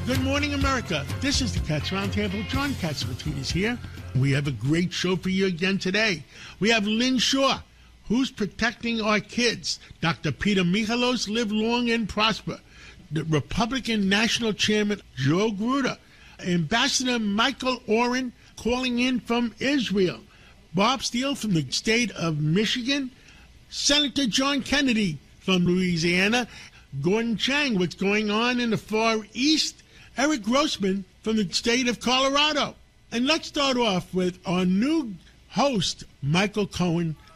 Good morning, America. This is the Cats Roundtable. John Catsimatidis here. We have a great show for you again today. We have Lynn Shaw, who's protecting our kids. Dr. Peter Michalos, live long and prosper. The Republican National Chairman, Joe Gruder. Ambassador Michael Oren, calling in from Israel. Bob Steele from the state of Michigan. Senator John Kennedy from Louisiana. Gordon Chang, what's going on in the Far East. Eric Grossman from the state of Colorado. And let's start off with our new host, Michael Cohen,